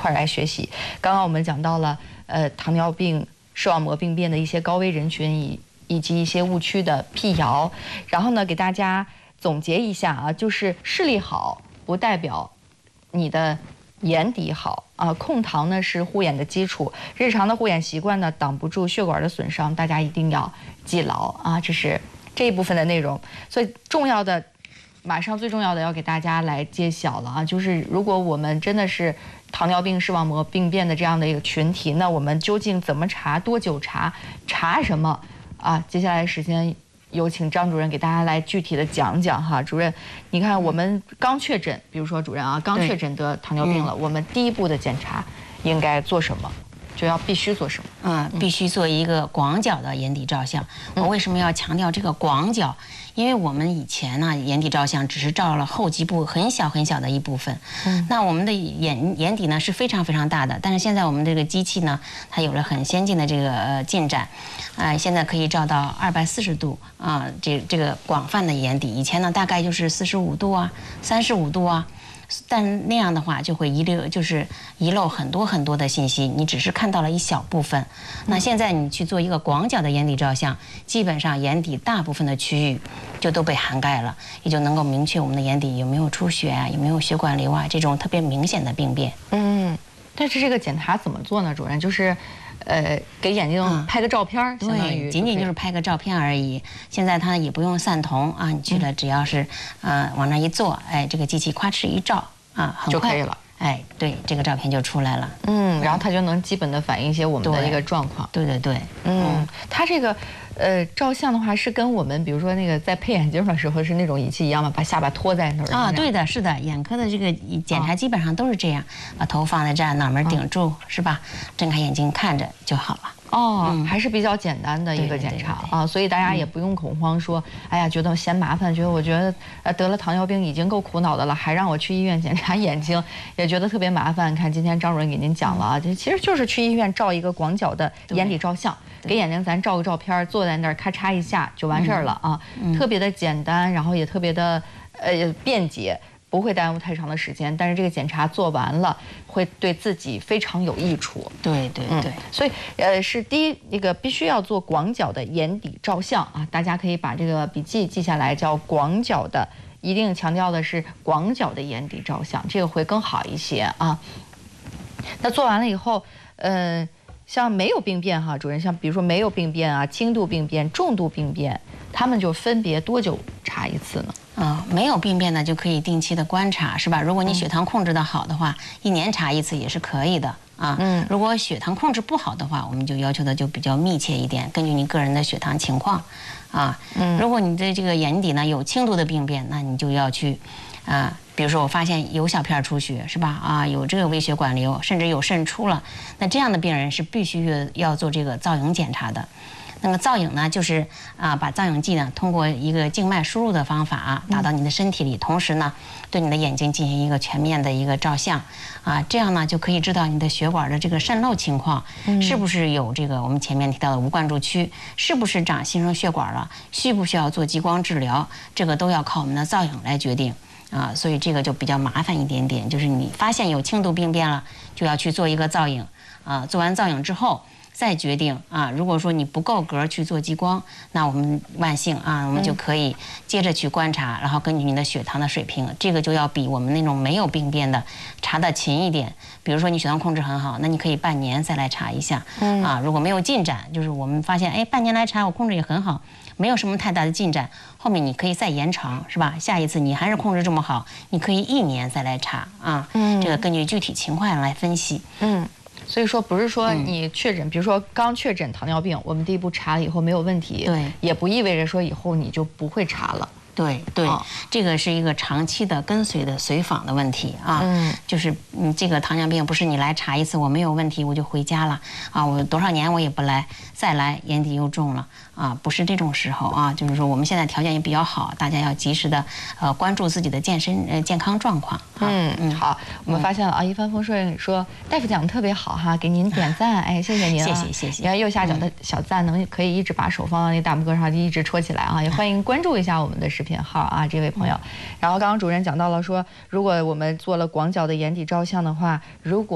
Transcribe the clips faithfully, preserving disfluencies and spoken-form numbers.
块来学习。刚刚我们讲到了呃糖尿病视网膜病变的一些高危人群以以及一些误区的辟谣，然后呢给大家总结一下啊，就是视力好不代表你的眼底好啊，控糖呢是护眼的基础，日常的护眼习惯呢挡不住血管的损伤，大家一定要记牢啊，这是这一部分的内容。所以重要的，马上最重要的要给大家来揭晓了啊，就是如果我们真的是糖尿病视网膜病变的这样的一个群体，那我们究竟怎么查，多久查，查什么啊？接下来时间有请张主任给大家来具体的讲讲哈。主任，你看我们刚确诊，比如说主任啊，刚确诊得糖尿病了，我们第一步的检查应该做什么？就要必须做什么？ 嗯，必须做一个广角的眼底照相。我为什么要强调这个广角？因为我们以前呢，眼底照相只是照了后极部很小很小的一部分。嗯，那我们的眼眼底呢是非常非常大的，但是现在我们这个机器呢，它有了很先进的这个呃进展，啊、呃，现在可以照到二百四十度啊、呃，这这个广泛的眼底。以前呢，大概就是四十五度啊，三十五度啊。但那样的话就会遗漏，就是遗漏很多很多的信息，你只是看到了一小部分。那现在你去做一个广角的眼底照相，基本上眼底大部分的区域就都被涵盖了，也就能够明确我们的眼底有没有出血啊，有没有血管瘤啊这种特别明显的病变。 嗯，但是这个检查怎么做呢，主任？就是。呃，给眼睛拍个照片，嗯、相当于仅仅就是拍个照片而已。现在它也不用散瞳啊，你去了只要是呃往那一坐，哎，这个机器咵哧一照啊，很快就可以了。 哎，对，这个照片就出来了。 嗯，然后它就能基本的反映一些我们的一个状况。 对对对， 嗯，它这个呃照相的话是跟我们比如说那个在配眼镜的时候是那种仪器一样吗？把下巴托在那儿啊？对的，是的，眼科的这个检查基本上都是这样，把头放在这儿，脑门顶住，是吧？睁开眼睛看着就好了。 哦，嗯、还是比较简单的一个检查啊，所以大家也不用恐慌说，说、嗯、哎呀，觉得嫌麻烦，觉得我觉得呃得了糖尿病已经够苦恼的了，还让我去医院检查眼睛，也觉得特别麻烦。看今天张主任给您讲了啊，这、嗯、其实就是去医院照一个广角的眼底照相，给眼睛咱照个照片，坐在那儿咔嚓一下就完事儿了啊，嗯、特别的简单，然后也特别的呃便捷。不会耽误太长的时间，但是这个检查做完了，会对自己非常有益处。 对对对，嗯、 所以呃是第一一个必须要做广角的眼底照相啊，大家可以把这个笔记记下来，叫广角的，一定强调的是广角的眼底照相，这个会更好一些啊。那做完了以后，呃，像没有病变哈，主任，像比如说没有病变啊、轻度病变、重度病变，他们就分别多久查一次呢？ 啊、呃，没有病变呢，就可以定期的观察，是吧？如果你血糖控制的好的话，嗯、一年查一次也是可以的啊。嗯，如果血糖控制不好的话，我们就要求的就比较密切一点，根据你个人的血糖情况，啊，嗯，如果你的这个眼底呢有轻度的病变，那你就要去，啊，比如说我发现有小片出血，是吧？啊，有这个微血管瘤，甚至有渗出了，那这样的病人是必须要做这个造影检查的。那么造影呢，就是啊，把造影剂呢通过一个静脉输入的方法打到你的身体里，同时呢对你的眼睛进行一个全面的一个照相，啊，这样呢就可以知道你的血管的这个渗漏情况，是不是有这个我们前面提到的无灌注区，是不是长新生血管了，需不需要做激光治疗，这个都要靠我们的造影来决定。啊，所以这个就比较麻烦一点点，就是你发现有轻度病变了，就要去做一个造影，啊，做完造影之后。再决定啊，如果说你不够格去做激光，那我们万幸啊，我们就可以接着去观察，然后根据你的血糖的水平，这个就要比我们那种没有病变的查得勤一点。比如说你血糖控制很好，那你可以半年再来查一下，啊，如果没有进展，就是我们发现哎半年来查我控制也很好，没有什么太大的进展，后面你可以再延长，是吧？下一次你还是控制这么好，你可以一年再来查啊，这个根据具体情况来分析，嗯。 所以说不是说你确诊，嗯、比如说刚确诊糖尿病，我们第一步查了以后没有问题， 对， 也不意味着说以后你就不会查了。 对对、哦，这个是一个长期的跟随的随访的问题啊，嗯，就是你这个糖尿病不是你来查一次我没有问题我就回家了啊，我多少年我也不来，再来眼底又重了啊，不是这种时候啊，就是说我们现在条件也比较好，大家要及时的呃关注自己的健身呃健康状况。 嗯嗯，好，我们发现了啊，一帆风顺说大夫讲的特别好哈，给您点赞，哎，谢谢您啊， 谢谢谢谢。 你看右下角的小赞能可以一直把手放到那大拇哥上，就一直戳起来啊，也欢迎关注一下我们的视频。品号啊，这位朋友。然后刚刚主任讲到了说，如果我们做了广角的眼底照相的话，如果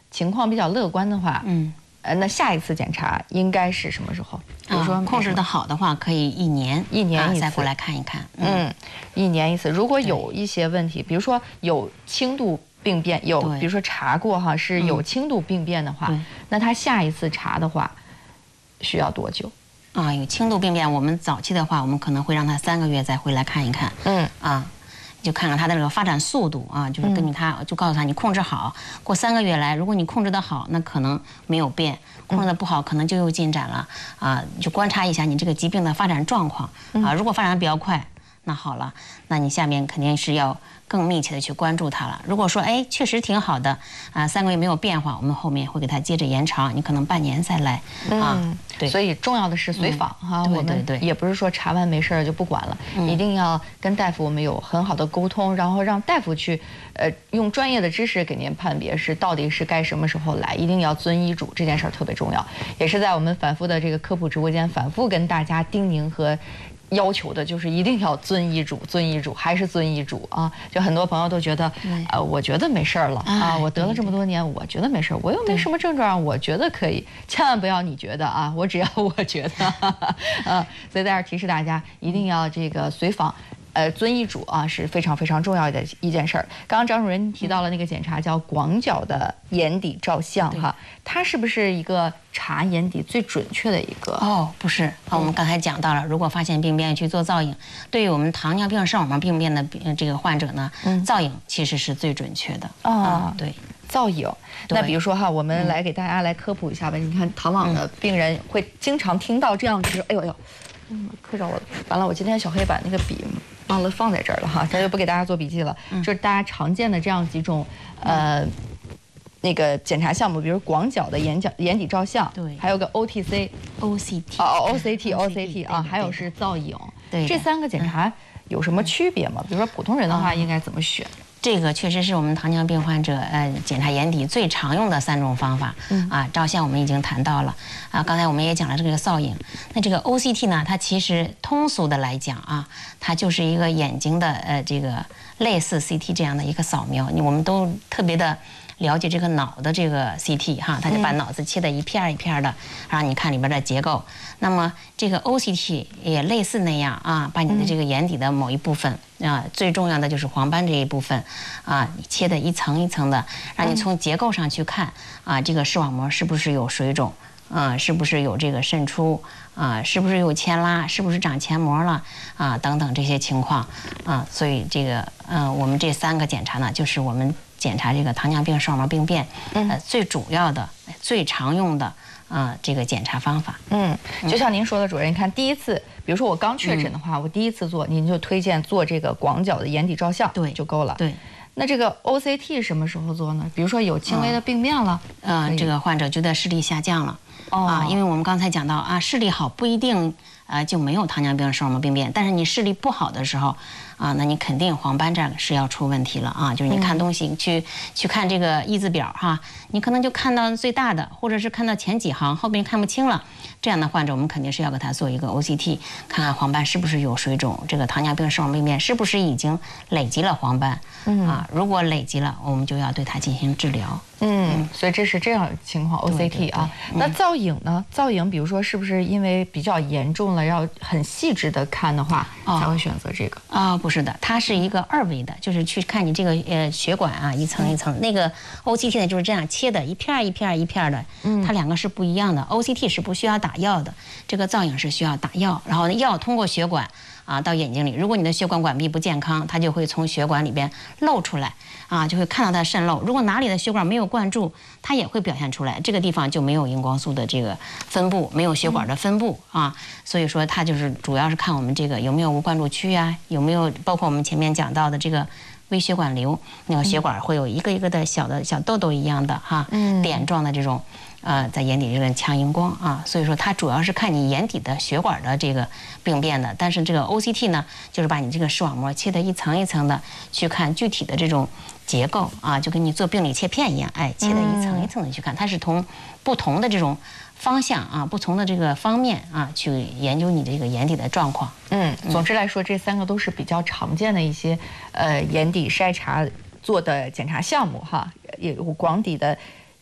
情况比较乐观的话， 嗯， 呃，那下一次检查应该是什么时候？比如说、 啊、控制的好的话，可以一年一年一次、 啊、再过来看一看。 嗯，嗯一年一次。如果有一些问题，比如说有轻度病变，有比如说查过哈是有轻度病变的话， 嗯、 那他下一次查的话需要多久？ 啊，有轻度病变，我们早期的话，我们可能会让他三个月再回来看一看。 嗯啊，就看看他的这个发展速度啊，就是根据他，就告诉他你控制好，过三个月来，如果你控制得好，那可能没有变；控制得不好，可能就又进展了。啊，就观察一下你这个疾病的发展状况啊，如果发展比较快，那好了，那你下面肯定是要更密切的去关注它了。如果说哎确实挺好的啊，三个月没有变化，我们后面会给它接着延长，你可能半年再来啊。 嗯， 对， 所以重要的是随访哈， 对我们对对也不是说查完没事儿就不管了，一定要跟大夫我们有很好的沟通，然后让大夫去呃用专业的知识给您判别是到底是该什么时候来，一定要遵医嘱，这件事儿特别重要，也是在我们反复的这个科普直播间反复跟大家叮咛和要求的，就是一定要遵医嘱，遵医嘱，还是遵医嘱啊！就很多朋友都觉得，呃，我觉得没事儿了啊，我得了这么多年，我觉得没事儿，我又没什么症状，我觉得可以，千万不要你觉得啊，我只要我觉得，啊，所以在这儿提示大家，一定要这个随访。呃，遵医嘱啊是非常非常重要的一件事儿。刚刚张主任提到了那个检查叫广角的眼底照相哈，它是不是一个查眼底最准确的一个？ 哦，不是啊，我们刚才讲到了，如果发现病变去做造影，对于我们糖尿病视网膜病变的这个患者呢，嗯、造影其实是最准确的啊、哦。对， 造影。那比如说哈，我们来给大家来科普一下吧。嗯、你看糖网的病人会经常听到这样子，哎呦呦。嗯，磕着我了。完了，我今天小黑板那个笔忘了放在这儿了哈，咱就不给大家做笔记了。嗯、就是大家常见的这样几种呃、嗯、那个检查项目，比如广角的眼角眼底照相， 对， 还有个 O T C、O C T 哦 O C T、O C T 啊，还有是造影。 对， 这三个检查有什么区别吗？比如说普通人的话，应该怎么选？ 这个确实是我们糖尿病患者呃检查眼底最常用的三种方法。嗯啊，照相我们已经谈到了啊，刚才我们也讲了这个造影。那这个 O C T 呢，它其实通俗的来讲啊，它就是一个眼睛的呃这个类似 C T 这样的一个扫描，我们都特别的了解这个脑的这个 C T 哈，它就把脑子切的一片一片的，让你看里边的结构。那么这个 O C T 也类似那样啊，把你的这个眼底的某一部分啊，最重要的就是黄斑这一部分啊，切的一层一层的，让你从结构上去看啊，这个视网膜是不是有水肿啊，是不是有这个渗出啊，是不是有牵拉，是不是长前膜了啊，等等这些情况啊。所以这个嗯、呃，我们这三个检查呢，就是我们检查这个糖尿病视网膜病变呃最主要的、最常用的。啊、呃，这个检查方法， 嗯，就像您说的，主任，你看第一次，比如说我刚确诊的话，嗯、我第一次做，您就推荐做这个广角的眼底照相， 对， 就够了。 对， 那这个 O C T 什么时候做呢？比如说有轻微的病变了， 嗯、呃，这个患者觉得视力下降了，哦、啊，因为我们刚才讲到啊，视力好不一定呃就没有糖尿病视网膜病变，但是你视力不好的时候。啊，那你肯定黄斑这儿是要出问题了啊！就是你看东西、嗯、去去看这个一字表哈，你可能就看到最大的，或者是看到前几行，后边看不清了。这样的患者，我们肯定是要给他做一个 O C T， 看看黄斑是不是有水肿，这个糖尿病视网膜病变是不是已经累积了黄斑、嗯、啊？如果累积了，我们就要对它进行治疗。 嗯，所以这是这样情况 O C T 啊。 对对对那造影呢？造影，比如说是不是因为比较严重了，要很细致的看的话，哦、才会选择这个啊？不是的，它是一个二维的，就是去看你这个呃血管啊，一层一层。嗯、那个 O C T 呢就是这样切的，一片一片一片的，嗯，它两个是不一样的。O C T 是不需要打药的，这个造影是需要打药，然后药通过血管。啊，到眼睛里，如果你的血管管壁不健康，它就会从血管里边漏出来，啊，就会看到它渗漏。如果哪里的血管没有灌注，它也会表现出来，这个地方就没有荧光素的这个分布，没有血管的分布啊。所以说，它就是主要是看我们这个有没有无灌注区啊，有没有包括我们前面讲到的这个微血管瘤，那个血管会有一个一个的小的小痘痘一样的哈，嗯、点状的这种。呃，在眼底这个强荧光啊，所以说它主要是看你眼底的血管的这个病变的。但是这个 O C T 呢，就是把你这个视网膜切的一层一层的去看具体的这种结构啊，就跟你做病理切片一样，哎，切的一层一层的去看，它是从不同的这种方向啊，不同的这个方面啊，去研究你这个眼底的状况。 嗯，总之来说，这三个都是比较常见的一些呃眼底筛查做的检查项目哈，也有广底的。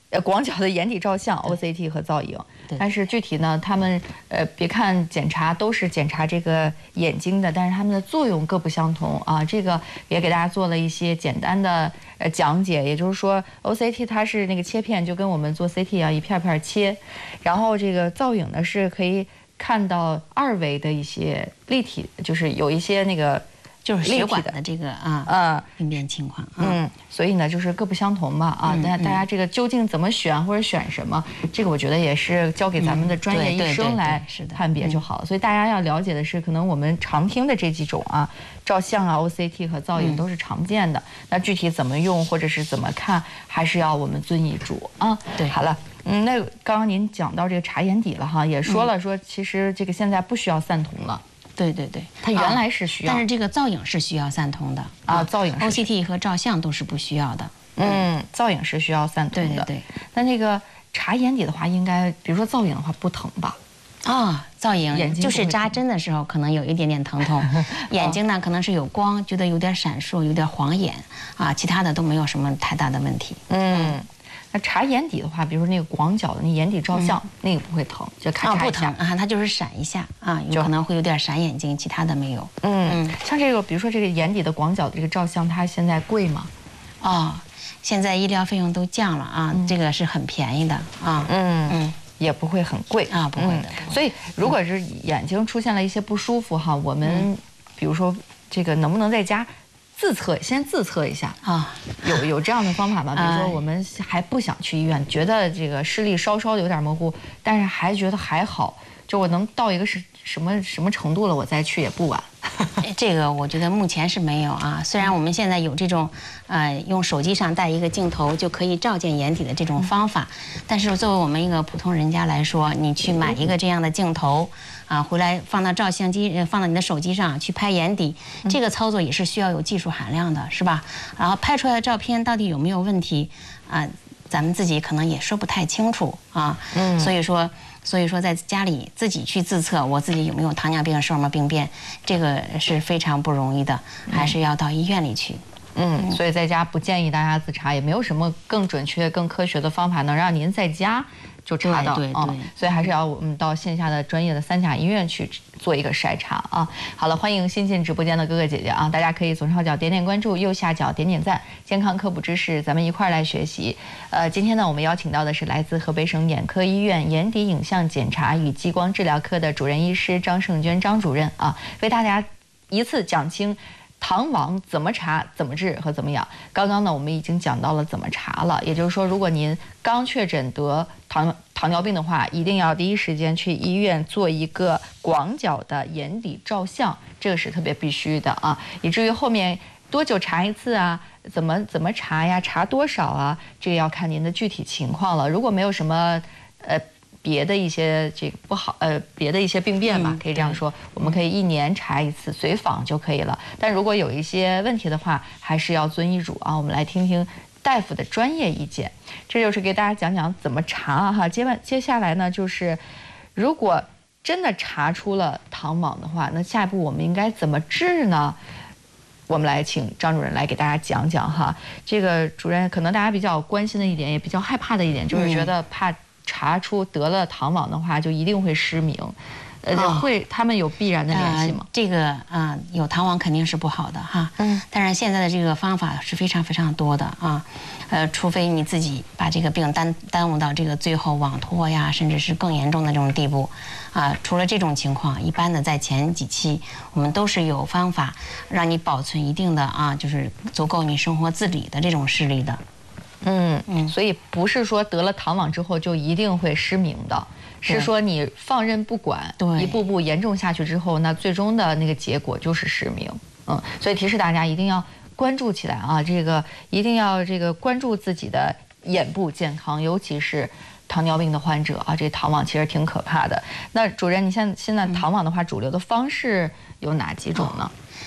呃广角的眼底照相 O C T 和造影。但是具体呢，他们呃别看检查都是检查这个眼睛的，但是他们的作用各不相同啊。这个也给大家做了一些简单的呃讲解，也就是说 O C T 它是那个切片，就跟我们做 C T 一样，一片片切，然后这个造影呢是可以看到二维的一些立体，就是有一些那个。 就是血管的这个啊啊病变情况， 嗯，所以呢就是各不相同嘛啊，大、嗯、大家这个究竟怎么选或者选什么，这个我觉得也是交给咱们的专业医生来判别就好了。所以大家要了解的是，可能我们常听的这几种啊，照相啊、O C T 和造影都是常见的，嗯、那具体怎么用或者是怎么看，还是要我们遵医嘱啊。 对， 好了。嗯，那刚刚您讲到这个查眼底了哈，也说了说，其实这个现在不需要散瞳了。 对对对， 它原来是需要、 啊，但是这个造影是需要散瞳的啊，造影 O C T 和照相都是不需要的。 嗯，造影是需要散瞳的。 对对对。 那那个查眼底的话，应该比如说造影的话不疼吧？ 啊、哦，造影就是扎针的时候可能有一点点疼痛，眼睛呢可能是有光，觉得有点闪烁，有点晃眼啊，其他的都没有什么太大的问题。 嗯。那查眼底的话，比如说那个广角的那眼底照相，嗯、那个不会疼，就咔嚓一下。 啊，不疼啊，它就是闪一下啊，有可能会有点闪眼睛，其他的没有。 嗯嗯，像这个，比如说这个眼底的广角的这个照相，它现在贵吗？ 哦，现在医疗费用都降了啊，嗯、这个是很便宜的啊。 嗯嗯，也不会很贵啊，不会的。 嗯、所以，如果是眼睛出现了一些不舒服哈，我们比如说这个能不能在家？自测，先自测一下啊，有有这样的方法吗？比如说我们还不想去医院，觉得这个视力稍稍有点模糊，但是还觉得还好，就我能到一个是什么什么程度了，我再去也不晚。 这个我觉得目前是没有啊，虽然我们现在有这种，呃，用手机上带一个镜头就可以照见眼底的这种方法，但是作为我们一个普通人家来说，你去买一个这样的镜头，啊，回来放到照相机，放到你的手机上去拍眼底，这个操作也是需要有技术含量的，是吧？然后拍出来的照片到底有没有问题啊？咱们自己可能也说不太清楚啊，嗯，所以说。所以说，在家里自己去自测我自己有没有糖尿病、视网膜病变，这个是非常不容易的，还是要到医院里去。 嗯，所以在家不建议大家自查，也没有什么更准确、更科学的方法能让您在家就查到。 对对对， 嗯，所以还是要我们到线下的专业的三甲医院去做一个筛查啊。好了，欢迎新进直播间的哥哥姐姐啊，大家可以左上角点点关注，右下角点点赞，健康科普知识咱们一块儿来学习。呃，今天呢，我们邀请到的是来自河北省眼科医院眼底影像检查与激光治疗科的主任医师张胜娟张主任啊，为大家一次讲清糖网怎么查、怎么治和怎么养。刚刚呢，我们已经讲到了怎么查了，也就是说，如果您刚确诊得糖糖尿病的话，一定要第一时间去医院做一个广角的眼底照相，这个是特别必须的啊。以至于后面多久查一次啊？怎么怎么查呀？查多少啊？这个要看您的具体情况了。如果没有什么呃。别的一些这个不好，呃，别的一些病变吧，可以这样说，我们可以一年查一次，随访就可以了。但如果有一些问题的话，还是要遵医嘱啊。我们来听听大夫的专业意见。这就是给大家讲讲怎么查哈。接完接下来呢，就是如果真的查出了糖网的话，那下一步我们应该怎么治呢？我们来请张主任来给大家讲讲哈。这个主任可能大家比较关心的一点，也比较害怕的一点，就是觉得怕。查出得了糖网的话，就一定会失明，呃，哦、会他们有必然的联系吗？ 呃、这个啊、呃，有糖网肯定是不好的哈。嗯。但是现在的这个方法是非常非常多的啊，呃，除非你自己把这个病耽耽误到这个最后网脱呀，甚至是更严重的这种地步，啊，除了这种情况，一般的在前几期我们都是有方法让你保存一定的啊，就是足够你生活自理的这种视力的。 嗯嗯，所以不是说得了糖网之后就一定会失明的，是说你放任不管，一步步严重下去之后，那最终的那个结果就是失明。嗯，所以提示大家一定要关注起来啊，这个一定要这个关注自己的眼部健康，尤其是糖尿病的患者啊，这糖网其实挺可怕的。那主任，你现现在糖网的话，主流的方式有哪几种呢？ 嗯，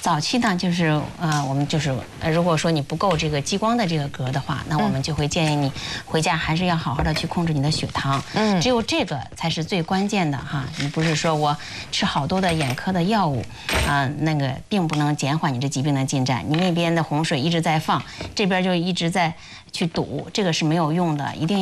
早期呢，就是呃，我们就是呃，如果说你不够这个激光的这个格的话，那我们就会建议你回家还是要好好的去控制你的血糖。嗯，只有这个才是最关键的哈。你不是说我吃好多的眼科的药物，啊、呃，那个并不能减缓你这疾病的进展。你那边的洪水一直在放，这边就一直在去堵，这个是没有用的，一定。